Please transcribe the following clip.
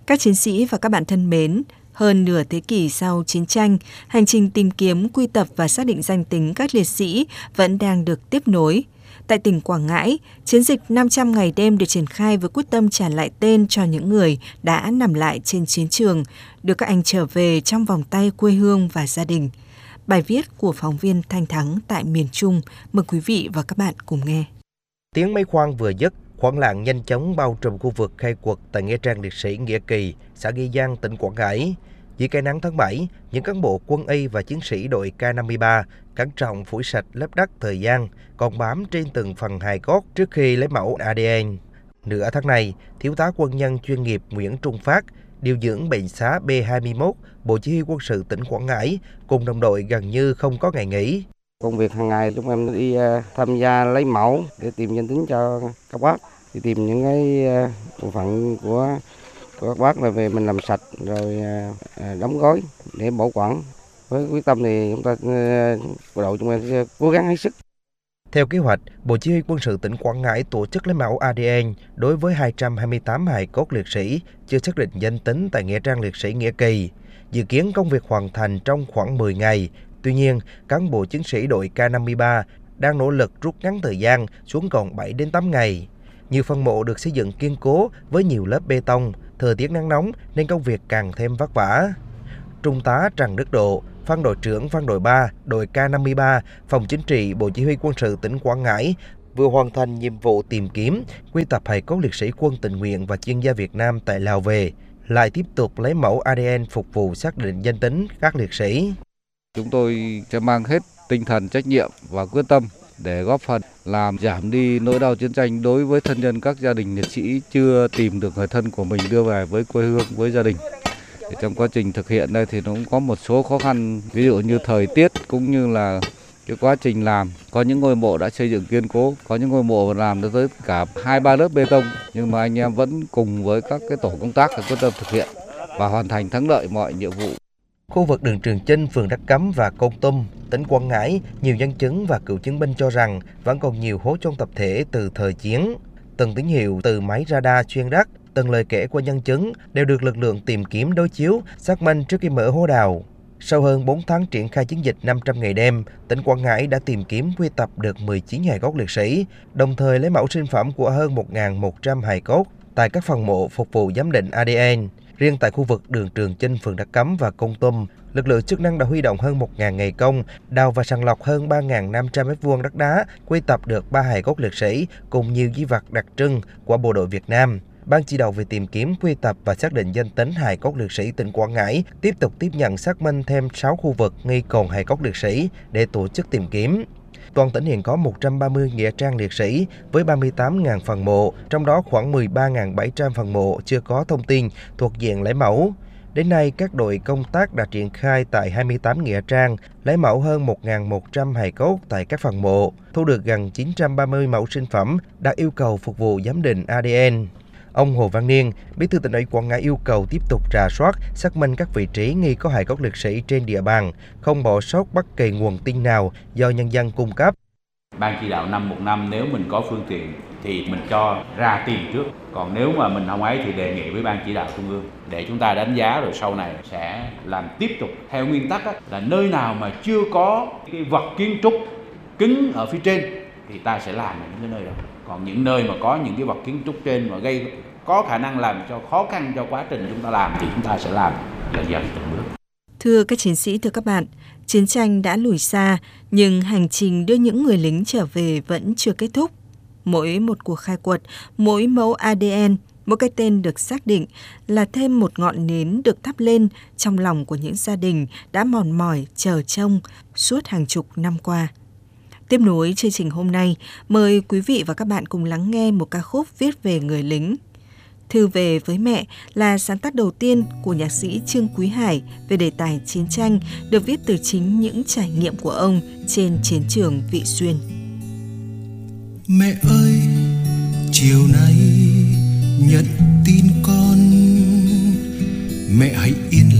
Các chiến sĩ và các bạn thân mến, hơn nửa thế kỷ sau chiến tranh, hành trình tìm kiếm, quy tập và xác định danh tính các liệt sĩ vẫn đang được tiếp nối. Tại tỉnh Quảng Ngãi, chiến dịch 500 ngày đêm được triển khai với quyết tâm trả lại tên cho những người đã nằm lại trên chiến trường, đưa các anh trở về trong vòng tay quê hương và gia đình. Bài viết của phóng viên Thanh Thắng tại miền Trung, mời quý vị và các bạn cùng nghe. Tiếng máy khoan vừa dứt, hoảng loạn nhanh chóng bao trùm khu vực khai quật tại nghĩa trang liệt sĩ Nghĩa Kỳ, xã Nghi Giang, tỉnh Quảng Ngãi. Dưới cái nắng tháng 7, những cán bộ quân y và chiến sĩ đội K53 cẩn trọng phủi sạch lớp đất thời gian còn bám trên từng phần hài cốt trước khi lấy mẫu ADN. Nửa tháng này, thiếu tá quân nhân chuyên nghiệp Nguyễn Trung Phát, điều dưỡng bệnh xá B21, Bộ Chỉ huy Quân sự tỉnh Quảng Ngãi cùng đồng đội gần như không có ngày nghỉ. Công việc hàng ngày chúng em đi tham gia lấy mẫu để tìm danh tính cho các bác, thì tìm những cái bộ phận của các bác là về mình làm sạch rồi đóng gói để bảo quản. Với quyết tâm thì chúng ta đội chúng em sẽ cố gắng hết sức. Theo kế hoạch, Bộ Chỉ huy Quân sự tỉnh Quảng Ngãi tổ chức lấy mẫu ADN đối với 228 hài cốt liệt sĩ chưa xác định danh tính tại nghĩa trang liệt sĩ Nghĩa Kỳ. Dự kiến công việc hoàn thành trong khoảng 10 ngày. Tuy nhiên, cán bộ chiến sĩ đội K53 đang nỗ lực rút ngắn thời gian xuống còn 7 đến 8 ngày. Nhiều phân mộ được xây dựng kiên cố với nhiều lớp bê tông, thời tiết nắng nóng nên công việc càng thêm vất vả. Trung tá Trần Đức Độ, phân đội trưởng phân đội 3, đội K53, Phòng Chính trị Bộ Chỉ huy Quân sự tỉnh Quảng Ngãi vừa hoàn thành nhiệm vụ tìm kiếm, quy tập hài cốt liệt sĩ quân tình nguyện và chuyên gia Việt Nam tại Lào về, lại tiếp tục lấy mẫu ADN phục vụ xác định danh tính các liệt sĩ. Chúng tôi sẽ mang hết tinh thần trách nhiệm và quyết tâm để góp phần làm giảm đi nỗi đau chiến tranh đối với thân nhân các gia đình liệt sĩ chưa tìm được người thân của mình đưa về với quê hương, với gia đình. Trong quá trình thực hiện đây thì nó cũng có một số khó khăn, ví dụ như thời tiết cũng như là cái quá trình làm. Có những ngôi mộ đã xây dựng kiên cố, có những ngôi mộ làm tới cả 2-3 lớp bê tông, nhưng mà anh em vẫn cùng với các cái tổ công tác quyết tâm thực hiện và hoàn thành thắng lợi mọi nhiệm vụ. Khu vực đường Trường Chinh, phường Đắc Cấm và Kon Tum, tỉnh Quảng Ngãi, nhiều nhân chứng và cựu chiến binh cho rằng vẫn còn nhiều hố chôn tập thể từ thời chiến. Từng tín hiệu từ máy radar chuyên đất, từng lời kể của nhân chứng đều được lực lượng tìm kiếm đối chiếu, xác minh trước khi mở hố đào. Sau hơn 4 tháng triển khai chiến dịch 500 ngày đêm, tỉnh Quảng Ngãi đã tìm kiếm quy tập được 19 hài cốt liệt sĩ, đồng thời lấy mẫu sinh phẩm của hơn 1.100 hài cốt tại các phần mộ phục vụ giám định ADN. Riêng tại khu vực đường Trường Chinh, phường Đắc Cấm và Kon Tum, lực lượng chức năng đã huy động hơn 1.000 ngày công, đào và sàng lọc hơn 3.500 m2 đất đá, quy tập được 3 hài cốt liệt sĩ cùng nhiều di vật đặc trưng của bộ đội Việt Nam. Ban chỉ đạo về tìm kiếm, quy tập và xác định danh tính hài cốt liệt sĩ tỉnh Quảng Ngãi tiếp tục tiếp nhận xác minh thêm 6 khu vực nghi còn hài cốt liệt sĩ để tổ chức tìm kiếm. Toàn tỉnh hiện có 130 nghĩa trang liệt sĩ với 38.000 phần mộ, trong đó khoảng 13.700 phần mộ chưa có thông tin thuộc diện lấy mẫu. Đến nay, các đội công tác đã triển khai tại 28 nghĩa trang, lấy mẫu hơn 1.100 hài cốt tại các phần mộ, thu được gần 930 mẫu sinh phẩm đạt yêu cầu phục vụ giám định ADN. Ông Hồ Văn Niên, Bí thư Tỉnh ủy Quảng Ngãi yêu cầu tiếp tục rà soát, xác minh các vị trí nghi có hài cốt liệt sĩ trên địa bàn, không bỏ sót bất kỳ nguồn tin nào do nhân dân cung cấp. Ban chỉ đạo 515 nếu mình có phương tiện thì mình cho ra tìm trước. Còn nếu mà mình không ấy thì đề nghị với Ban chỉ đạo Trung ương để chúng ta đánh giá rồi sau này sẽ làm tiếp tục. Theo nguyên tắc là nơi nào mà chưa có cái vật kiến trúc cứng ở phía trên thì ta sẽ làm ở những cái nơi đó. Còn những nơi mà có những cái vật kiến trúc trên mà gây có khả năng làm cho khó khăn cho quá trình chúng ta làm thì chúng ta sẽ làm dần dần từng bước. Thưa các chiến sĩ, thưa các bạn, chiến tranh đã lùi xa, nhưng hành trình đưa những người lính trở về vẫn chưa kết thúc. Mỗi một cuộc khai quật, mỗi mẫu ADN, mỗi cái tên được xác định là thêm một ngọn nến được thắp lên trong lòng của những gia đình đã mòn mỏi chờ trông suốt hàng chục năm qua. Tiếp nối chương trình hôm nay, mời quý vị và các bạn cùng lắng nghe một ca khúc viết về người lính. Thư về với mẹ là sáng tác đầu tiên của nhạc sĩ Trương Quý Hải về đề tài chiến tranh, được viết từ chính những trải nghiệm của ông trên chiến trường Vị Xuyên. Mẹ ơi, chiều nay nhận tin con, mẹ hãy yên